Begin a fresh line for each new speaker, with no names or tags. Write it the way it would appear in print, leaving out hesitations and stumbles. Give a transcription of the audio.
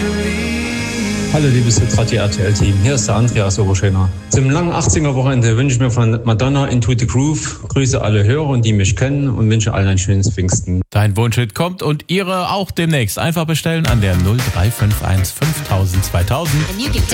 Hallo liebes Hitrati RTL-Team, hier ist der Andreas Oberschöner. Zum langen 80er-Wochenende wünsche ich mir von Madonna Into the Groove. Grüße alle Hörer, die mich kennen und wünsche allen ein schönes Pfingsten.
Dein Wunschhit kommt und Ihre auch demnächst. Einfach bestellen an der 0351 5000 2000.